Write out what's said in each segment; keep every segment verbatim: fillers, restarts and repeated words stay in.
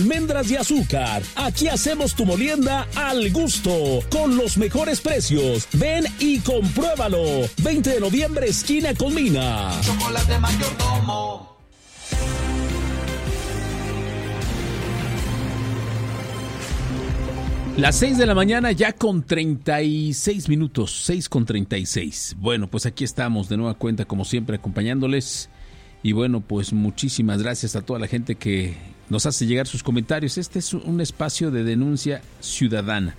Almendras y azúcar. Aquí hacemos tu molienda al gusto, con los mejores precios. Ven y compruébalo. veinte de noviembre, esquina con Mina. Chocolate Mayordomo. Las seis de la mañana ya con treinta y seis minutos, seis con treinta y seis. Bueno, pues aquí estamos de nueva cuenta, como siempre, acompañándoles. Y bueno, pues muchísimas gracias a toda la gente que nos hace llegar sus comentarios. Este es un espacio de denuncia ciudadana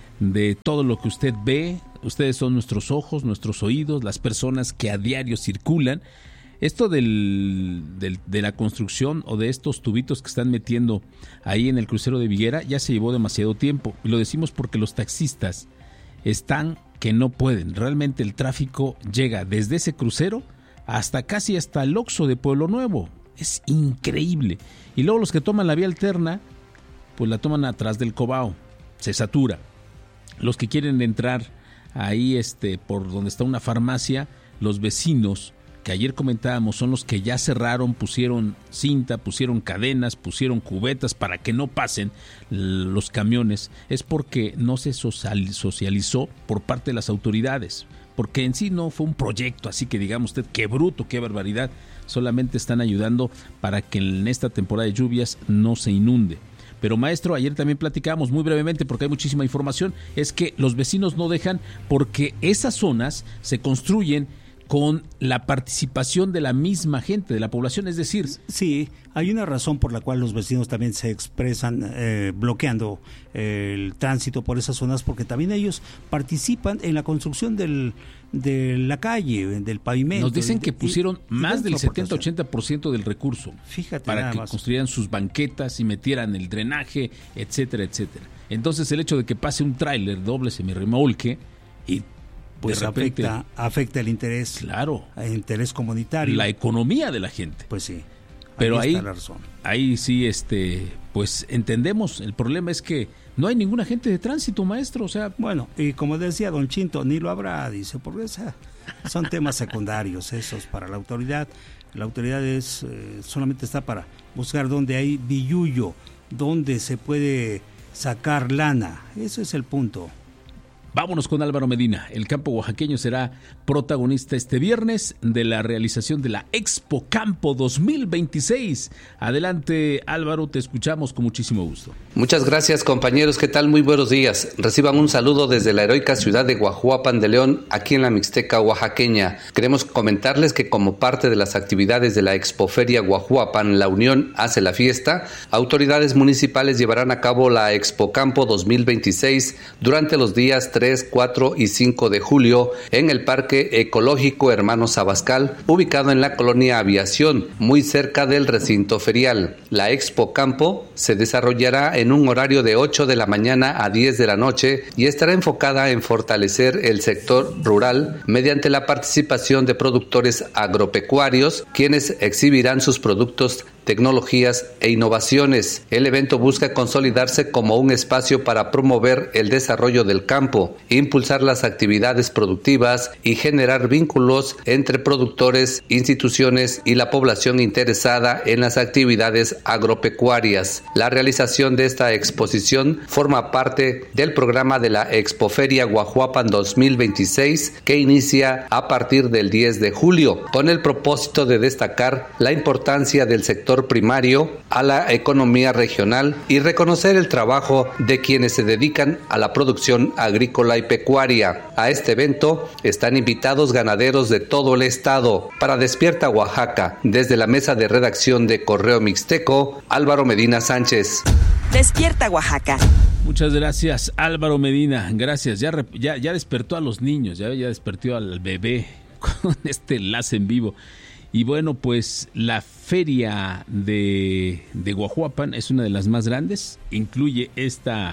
de todo lo que usted ve. Ustedes son nuestros ojos, nuestros oídos, las personas que a diario circulan. Esto del, del, de la construcción o de estos tubitos que están metiendo ahí en el crucero de Viguera ya se llevó demasiado tiempo. Y lo decimos porque los taxistas están que no pueden. Realmente el tráfico llega desde ese crucero hasta casi hasta el Oxxo de Pueblo Nuevo. Es increíble. Y luego los que toman la vía alterna, pues la toman atrás del Cobao. Se satura. Los que quieren entrar ahí este, por donde está una farmacia, los vecinos que ayer comentábamos son los que ya cerraron, pusieron cinta, pusieron cadenas, pusieron cubetas para que no pasen los camiones. Es porque no se socializó por parte de las autoridades, porque en sí no fue un proyecto, así que diga usted, qué bruto, qué barbaridad. Solamente están ayudando para que en esta temporada de lluvias no se inunde. Pero maestro, ayer también platicábamos muy brevemente porque hay muchísima información, es que los vecinos no dejan porque esas zonas se construyen con la participación de la misma gente, de la población, es decir... Sí, hay una razón por la cual los vecinos también se expresan eh, bloqueando eh, el tránsito por esas zonas, porque también ellos participan en la construcción del, de la calle, del pavimento. Nos dicen que pusieron y, más y del setenta a ochenta por ciento del recurso. Fíjate, para que más. construyeran sus banquetas y metieran el drenaje, etcétera, etcétera. Entonces el hecho de que pase un tráiler doble semirremolque y pues repente, afecta, afecta el interés, claro, el interés comunitario, la economía de la gente. Pues sí, pero ahí, ahí, la razón. ahí sí, este, pues entendemos. El problema es que no hay ningún agente de tránsito, maestro. O sea, bueno, y como decía don Chinto, ni lo habrá, dice, porque esa, son temas secundarios esos para la autoridad. La autoridad es eh, solamente está para buscar donde hay billullo, donde se puede sacar lana. Ese es el punto. Vámonos con Álvaro Medina. El campo oaxaqueño será protagonista este viernes de la realización de la Expo Campo dos mil veintiséis. Adelante, Álvaro, te escuchamos con muchísimo gusto. Muchas gracias, compañeros. ¿Qué tal? Muy buenos días. Reciban un saludo desde la heroica ciudad de Guajuapan de León, aquí en la Mixteca oaxaqueña. Queremos comentarles que como parte de las actividades de la Expoferia Guajuapan, la Unión hace la fiesta, autoridades municipales llevarán a cabo la Expo Campo dos mil veintiséis durante los días tres, cuatro y cinco de julio en el Parque Ecológico Hermanos Abascal, ubicado en la colonia Aviación, muy cerca del recinto ferial. La Expo Campo se desarrollará en un horario de ocho de la mañana a diez de la noche y estará enfocada en fortalecer el sector rural mediante la participación de productores agropecuarios, quienes exhibirán sus productos, tecnologías e innovaciones. El evento busca consolidarse como un espacio para promover el desarrollo del campo, impulsar las actividades productivas y generar vínculos entre productores, instituciones y la población interesada en las actividades agropecuarias. La realización de esta exposición forma parte del programa de la Expoferia Guajuapan dos mil veintiséis, que inicia a partir del diez de julio, con el propósito de destacar la importancia del sector primario a la economía regional y reconocer el trabajo de quienes se dedican a la producción agrícola y pecuaria. A este evento están invitados ganaderos de todo el estado. Para Despierta Oaxaca, desde la mesa de redacción de Correo Mixteco, Álvaro Medina Sánchez. Despierta Oaxaca. Muchas gracias, Álvaro Medina. Gracias. Ya, ya, ya despertó a los niños, ya, ya despertó al bebé con este enlace en vivo. Y bueno, pues la feria de, de Guajuapan es una de las más grandes. Incluye esta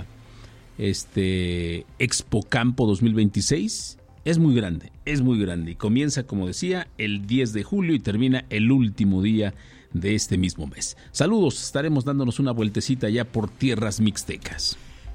este Expo Campo dos mil veintiséis. Es muy grande, es muy grande. Y comienza, como decía, el diez de julio y termina el último día de este mismo mes. Saludos, estaremos dándonos una vueltecita ya por tierras mixtecas.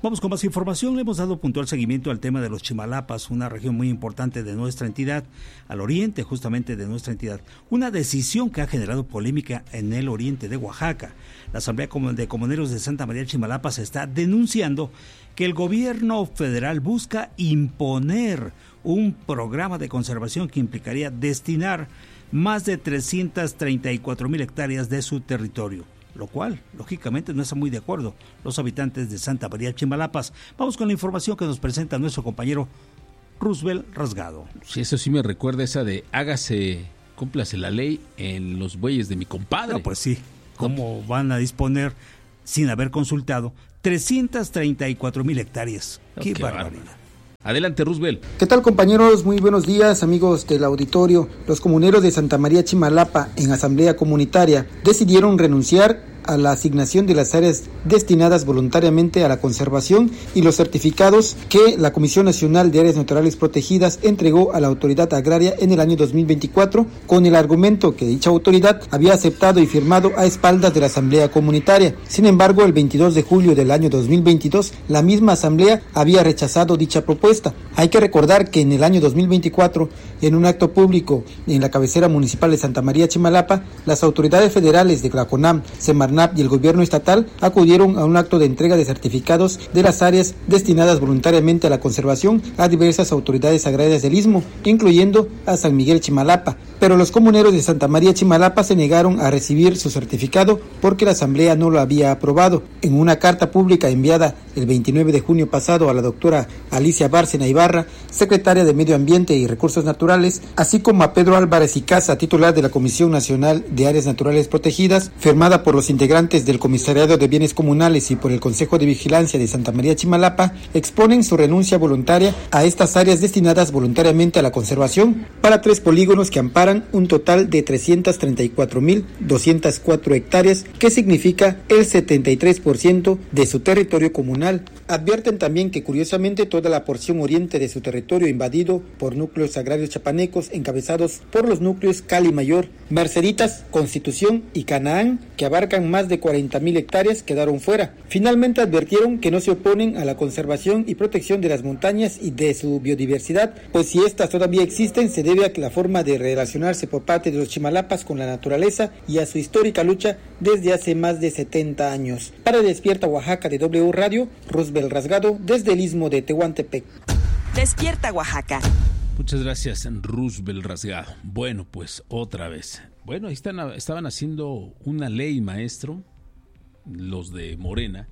Vamos con más información. Le hemos dado puntual seguimiento al tema de los Chimalapas, una región muy importante de nuestra entidad, al oriente justamente de nuestra entidad. Una decisión que ha generado polémica en el oriente de Oaxaca. La Asamblea de Comuneros de Santa María Chimalapas está denunciando que el gobierno federal busca imponer un programa de conservación que implicaría destinar más de trescientas treinta y cuatro mil hectáreas de su territorio, lo cual, lógicamente, no está muy de acuerdo los habitantes de Santa María Chimalapas. Vamos con la información que nos presenta nuestro compañero Roosevelt Rasgado. Sí, eso sí me recuerda esa de hágase, cúmplase la ley en los bueyes de mi compadre. No, pues sí, ¿cómo van a disponer, sin haber consultado, trescientas treinta y cuatro mil hectáreas? Oh, ¡Qué, qué barbaridad! bárbaro. Adelante, Roosevelt. ¿Qué tal, compañeros? Muy buenos días, amigos del auditorio. Los comuneros de Santa María Chimalapa, en asamblea comunitaria, decidieron renunciar a la asignación de las áreas destinadas voluntariamente a la conservación y los certificados que la Comisión Nacional de Áreas Naturales Protegidas entregó a la autoridad agraria en el año dos mil veinticuatro, con el argumento que dicha autoridad había aceptado y firmado a espaldas de la asamblea comunitaria. Sin embargo, el veintidós de julio del año dos mil veintidós, la misma asamblea había rechazado dicha propuesta. Hay que recordar que en el año dos mil veinticuatro, en un acto público en la cabecera municipal de Santa María Chimalapa, las autoridades federales de la CONAM, Semarnat y el gobierno estatal acudieron a un acto de entrega de certificados de las áreas destinadas voluntariamente a la conservación a diversas autoridades agrarias del Istmo, incluyendo a San Miguel Chimalapa. Pero los comuneros de Santa María Chimalapa se negaron a recibir su certificado porque la asamblea no lo había aprobado. En una carta pública enviada el veintinueve de junio pasado a la doctora Alicia Bárcena Ibarra, secretaria de Medio Ambiente y Recursos Naturales, así como a Pedro Álvarez y Casa, titular de la Comisión Nacional de Áreas Naturales Protegidas, firmada por los integrantes del Comisariado de Bienes Comunales y por el Consejo de Vigilancia de Santa María Chimalapa, exponen su renuncia voluntaria a estas áreas destinadas voluntariamente a la conservación para tres polígonos que amparan un total de trescientas treinta y cuatro mil doscientas cuatro hectáreas, que significa el setenta y tres por ciento de su territorio comunal. Advierten también que curiosamente toda la porción oriente de su territorio invadido por núcleos agrarios chapanecos encabezados por los núcleos Cali Mayor, Merceditas, Constitución y Canaán, que abarcan más de cuarenta mil hectáreas, quedaron fuera. Finalmente advirtieron que no se oponen a la conservación y protección de las montañas y de su biodiversidad, pues si estas todavía existen se debe a que la forma de relacionarse por parte de los chimalapas con la naturaleza y a su histórica lucha desde hace más de setenta años. Para Despierta Oaxaca de W Radio, Roosevelt Rasgado, desde el Istmo de Tehuantepec. Despierta Oaxaca. Muchas gracias, Roosevelt Rasgado. Bueno, pues otra vez. Bueno, ahí están, estaban haciendo una ley, maestro, los de Morena,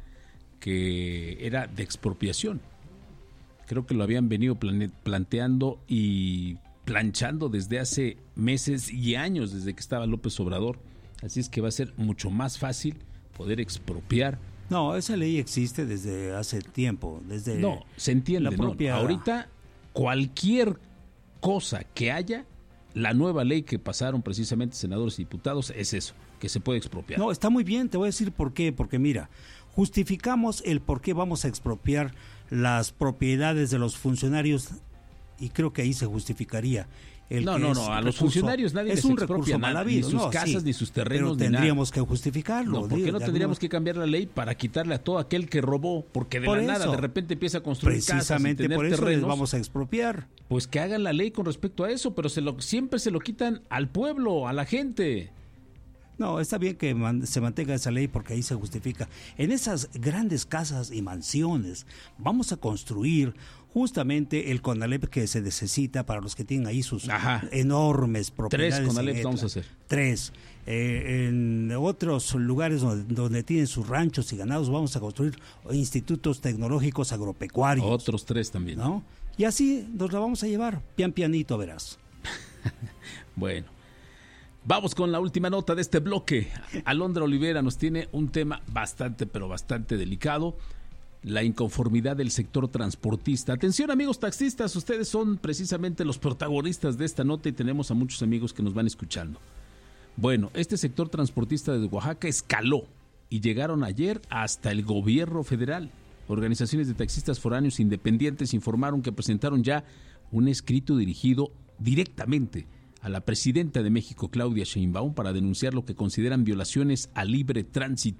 que era de expropiación. Creo que lo habían venido plane- planteando y planchando desde hace meses y años, desde que estaba López Obrador. Así es que va a ser mucho más fácil poder expropiar. No, esa ley existe desde hace tiempo. Desde no, se entiende. la propia... no. Ahorita, cualquier cosa que haya, la nueva ley que pasaron precisamente senadores y diputados es eso, que se puede expropiar. No, está muy bien, te voy a decir por qué. Porque mira, justificamos el por qué vamos a expropiar las propiedades de los funcionarios y creo que ahí se justificaría. El no, que no, es no, a recurso, los funcionarios nadie es les un expropia recurso nada, mal ni habido, sus no, casas, sí, ni sus terrenos, pero ni tendríamos nada. que justificarlo. No, ¿por qué no de tendríamos alguna... que cambiar la ley para quitarle a todo aquel que robó? Porque de por la eso, nada de repente empieza a construir precisamente casas y tener por eso terrenos, les vamos a expropiar. Pues que hagan la ley con respecto a eso, pero se lo, siempre se lo quitan al pueblo, a la gente. No, está bien que man, se mantenga esa ley porque ahí se justifica. En esas grandes casas y mansiones vamos a construir justamente el CONALEP que se necesita para los que tienen ahí sus Ajá. enormes propiedades. Tres CONALEP vamos a hacer. Tres. Eh, en otros lugares donde, donde tienen sus ranchos y ganados vamos a construir institutos tecnológicos agropecuarios. Otros tres también. ¿No? Y así nos la vamos a llevar, pian pianito, verás. Bueno. Vamos con la última nota de este bloque. Alondra Olivera nos tiene un tema bastante, pero bastante delicado. La inconformidad del sector transportista. Atención, amigos taxistas, ustedes son precisamente los protagonistas de esta nota y tenemos a muchos amigos que nos van escuchando. Bueno, este sector transportista de Oaxaca escaló y llegaron ayer hasta el gobierno federal. Organizaciones de taxistas foráneos independientes informaron que presentaron ya un escrito dirigido directamente a la presidenta de México, Claudia Sheinbaum, para denunciar lo que consideran violaciones al libre tránsito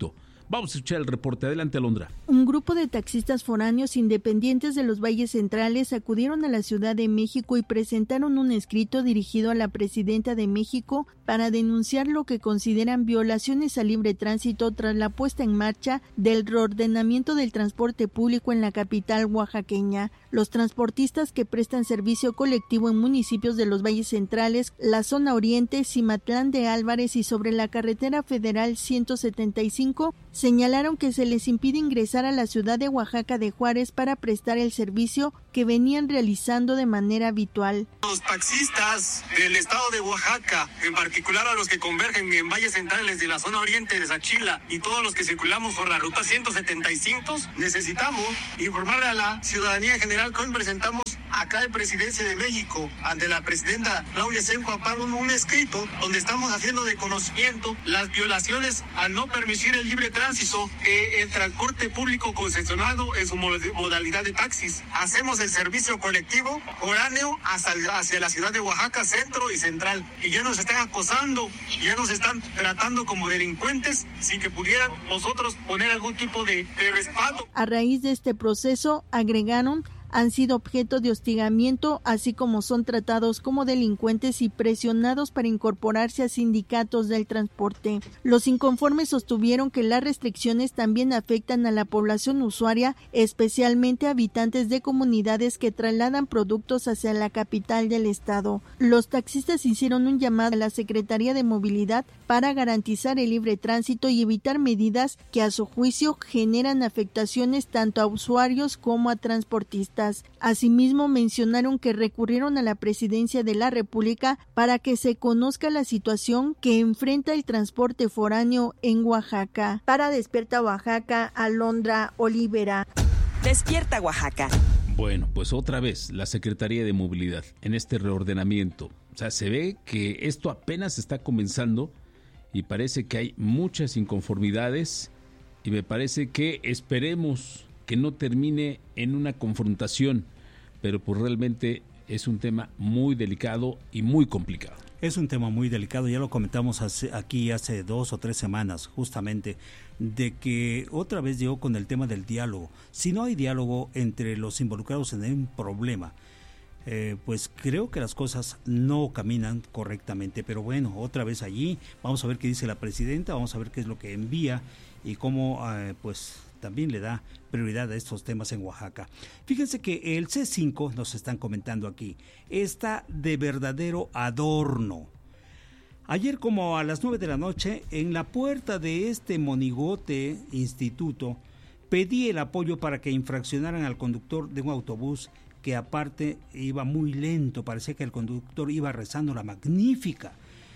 Vamos a escuchar el reporte. Adelante, Alondra. Un grupo de taxistas foráneos independientes de los valles centrales acudieron a la Ciudad de México y presentaron un escrito dirigido a la presidenta de México para denunciar lo que consideran violaciones al libre tránsito tras la puesta en marcha del reordenamiento del transporte público en la capital oaxaqueña. Los transportistas que prestan servicio colectivo en municipios de los valles centrales, la zona oriente, Cimatlán de Álvarez y sobre la carretera federal ciento setenta y cinco, señalaron que se les impide ingresar a la ciudad de Oaxaca de Juárez para prestar el servicio que venían realizando de manera habitual. Los taxistas del estado de Oaxaca, en particular a los que convergen en valles centrales de la zona oriente de Xachila y todos los que circulamos por la ruta ciento setenta y cinco, necesitamos informarle a la ciudadanía en general que hoy presentamos acá en Presidencia de México, ante la presidenta Claudia Sheinbaum Pardo, un escrito donde estamos haciendo de conocimiento las violaciones al no permitir el libre tránsito, eh, el transporte público concesionado en su modalidad de taxis. Hacemos el servicio colectivo foráneo hacia, hacia la ciudad de Oaxaca, centro y central, y ya nos están acosando, ya nos están tratando como delincuentes sin que pudieran nosotros poner algún tipo de, de respaldo. A raíz de este proceso, agregaron, han sido objeto de hostigamiento, así como son tratados como delincuentes y presionados para incorporarse a sindicatos del transporte. Los inconformes sostuvieron que las restricciones también afectan a la población usuaria, especialmente habitantes de comunidades que trasladan productos hacia la capital del estado. Los taxistas hicieron un llamado a la Secretaría de Movilidad para garantizar el libre tránsito y evitar medidas que a su juicio generan afectaciones tanto a usuarios como a transportistas. Asimismo, mencionaron que recurrieron a la Presidencia de la República para que se conozca la situación que enfrenta el transporte foráneo en Oaxaca. Para Despierta Oaxaca, Alondra Olivera. Despierta Oaxaca. Bueno, pues otra vez la Secretaría de Movilidad en este reordenamiento. O sea, se ve que esto apenas está comenzando y parece que hay muchas inconformidades y me parece que esperemos que no termine en una confrontación, pero pues realmente es un tema muy delicado y muy complicado. Es un tema muy delicado, ya lo comentamos hace, aquí hace dos o tres semanas, justamente, de que otra vez llegó con el tema del diálogo. Si no hay diálogo entre los involucrados en un problema, eh, pues creo que las cosas no caminan correctamente. Pero bueno, otra vez allí, vamos a ver qué dice la presidenta, vamos a ver qué es lo que envía y cómo, eh, pues... también le da prioridad a estos temas en Oaxaca. Fíjense que el C cinco, nos están comentando aquí, está de verdadero adorno. Ayer como a las nueve de la noche, en la puerta de este monigote instituto, pedí el apoyo para que infraccionaran al conductor de un autobús que aparte iba muy lento, parecía que el conductor iba rezando la Magnífica.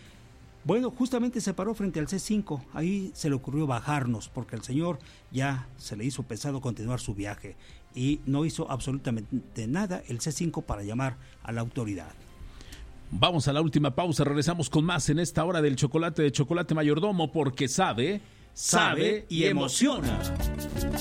Bueno, justamente se paró frente al C cinco, ahí se le ocurrió bajarnos porque al señor ya se le hizo pesado continuar su viaje y no hizo absolutamente nada el C cinco para llamar a la autoridad. Vamos a la última pausa, regresamos con más en esta hora del chocolate de Chocolate Mayordomo porque sabe, sabe y emociona.